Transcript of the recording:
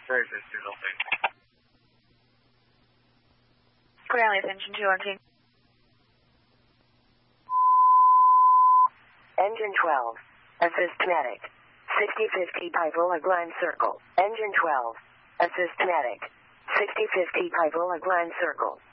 Ground engine 2 Engine 12. Assist medic. 6050 Pivola Line Circle. Engine 12. Assist medic. 6050 Pivola Line Circle.